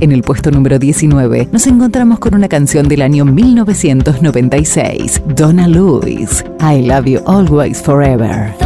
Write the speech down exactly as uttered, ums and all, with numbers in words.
En el puesto número diecinueve nos encontramos con una canción del año mil novecientos noventa y seis, Donna Lewis, I Love You Always Forever.